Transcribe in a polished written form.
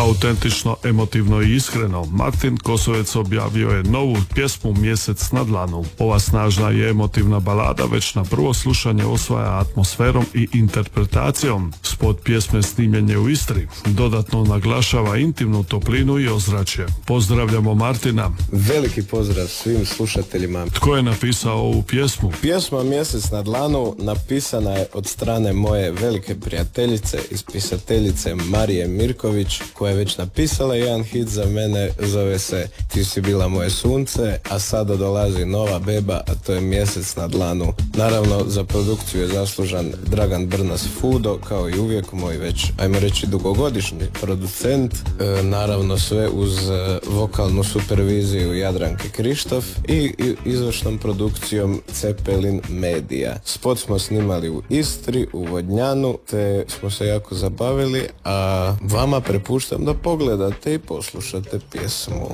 Autentično, emotivno i iskreno, Martin Kosovec objavio je novu pjesmu Mjesec na dlanu. Ova snažna i emotivna balada već na prvo slušanje osvaja atmosferom i interpretacijom. Spot pjesme snimljen je u Istri. Dodatno naglašava intimnu toplinu i ozračje. Pozdravljamo Martina. Veliki pozdrav svim slušateljima. Tko je napisao ovu pjesmu? Pjesma Mjesec na dlanu napisana je od strane moje velike prijateljice i spisateljice Marije Mirković, koja je već napisala jedan hit za mene, zove se Ti si bila moje sunce, a sada dolazi nova beba, a to je Mjesec na dlanu. Naravno, za produkciju je zaslužan Dragan Brnas Fudo, kao i uvijek moj već, ajmo reći, dugogodišnji producent. Naravno sve uz vokalnu superviziju Jadranke Krištof i izvršnom produkcijom Cepelin Media. Spot smo snimali u Istri, u Vodnjanu, te smo se jako zabavili, a vama prepuštam da pogledate i poslušate pjesmu.